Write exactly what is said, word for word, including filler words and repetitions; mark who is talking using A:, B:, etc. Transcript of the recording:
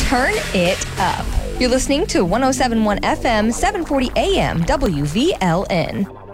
A: Turn it up. You're listening to one oh seven point one F M, seven forty A M, W V L N.